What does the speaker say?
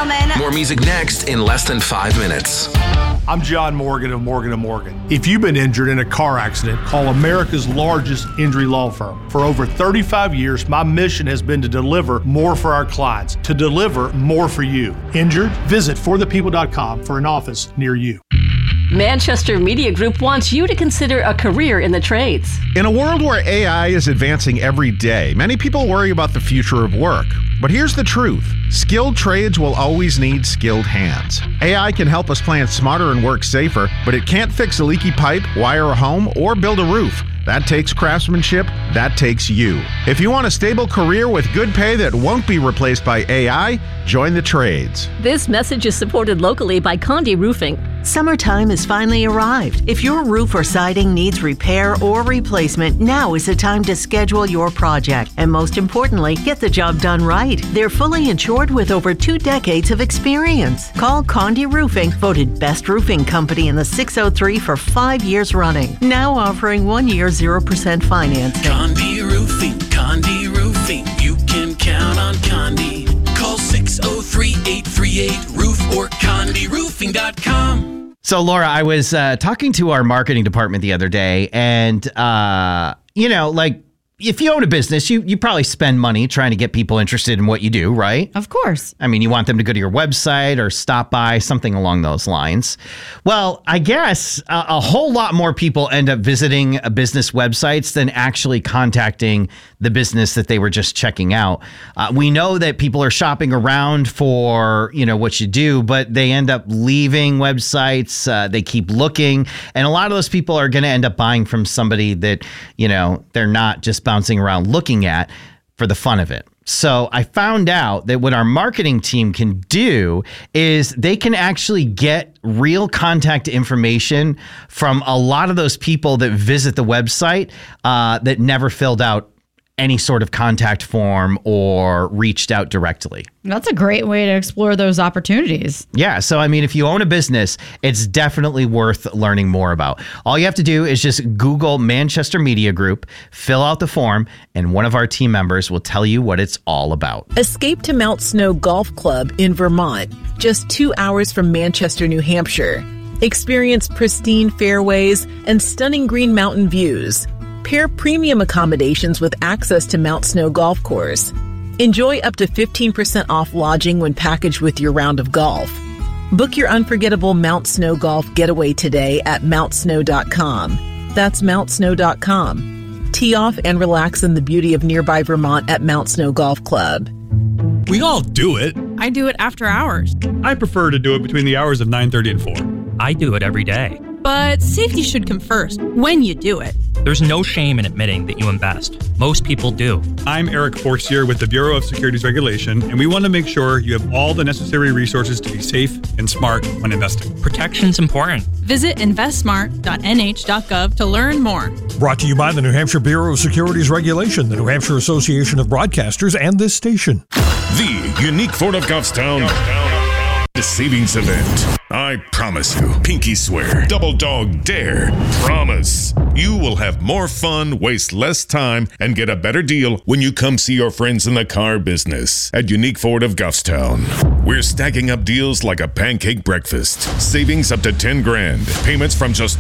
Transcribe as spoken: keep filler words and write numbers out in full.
gentlemen. More music next in less than five minutes. I'm John Morgan of Morgan and Morgan. If you've been injured in a car accident, call America's largest injury law firm. For over thirty-five years, my mission has been to deliver more for our clients, to deliver more for you. Injured? Visit for the people dot com for an office near you. Manchester Media Group wants you to consider a career in the trades. In a world where A I is advancing every day, many people worry about the future of work. But here's the truth. Skilled trades will always need skilled hands. A I can help us plan smarter and work safer, but it can't fix a leaky pipe, wire a home, or build a roof. That takes craftsmanship. That takes you. If you want a stable career with good pay that won't be replaced by A I, join the trades. This message is supported locally by Condi Roofing. Summertime has finally arrived. If your roof or siding needs repair or replacement, now is the time to schedule your project. And most importantly, get the job done right. They're fully insured with over two decades of experience. Call Condi Roofing, voted best roofing company in the six oh three for five years running. Now offering one year zero percent financing. Condi Roofing, Condi Roofing. You can count on Condi. Call six oh three, eight three eight, roof or condi roofing dot com. So, Laura, I was uh, talking to our marketing department the other day, and, uh, you know, like, if you own a business, you you probably spend money trying to get people interested in what you do, right? Of course. I mean, you want them to go to your website or stop by, something along those lines. Well, I guess a, a whole lot more people end up visiting a business websites than actually contacting the business that they were just checking out. Uh, we know that people are shopping around for, you know, what you do, but they end up leaving websites. Uh, they keep looking. And a lot of those people are going to end up buying from somebody that, you know, they're not just bouncing around looking at for the fun of it. So I found out that what our marketing team can do is they can actually get real contact information from a lot of those people that visit the website uh, that never filled out any sort of contact form or reached out directly. That's a great way to explore those opportunities. Yeah. So, I mean, if you own a business, it's definitely worth learning more about. All you have to do is just Google Manchester Media Group, fill out the form, and one of our team members will tell you what it's all about. Escape to Mount Snow Golf Club in Vermont, just two hours from Manchester, New Hampshire. Experience pristine fairways and stunning green mountain views. Pair premium accommodations with access to Mount Snow Golf Course. Enjoy up to fifteen percent off lodging when packaged with your round of golf. Book your unforgettable Mount Snow Golf getaway today at mount snow dot com. That's mount snow dot com. Tee off and relax in the beauty of nearby Vermont at Mount Snow Golf Club. We all do it. I do it after hours. I prefer to do it between the hours of nine thirty and four. I do it every day. But safety should come first when you do it. There's no shame in admitting that you invest. Most people do. I'm Eric Forcier with the Bureau of Securities Regulation, and we want to make sure you have all the necessary resources to be safe and smart when investing. Protection's important. Visit invest smart dot n h dot gov to learn more. Brought to you by the New Hampshire Bureau of Securities Regulation, the New Hampshire Association of Broadcasters, and this station. The Unique Ford of Goffstown savings event. I promise you, pinky swear, double dog dare, promise. You will have more fun, waste less time, and get a better deal when you come see your friends in the car business at Unique Ford of Goffstown. We're stacking up deals like a pancake breakfast. Savings up to ten grand. Payments from just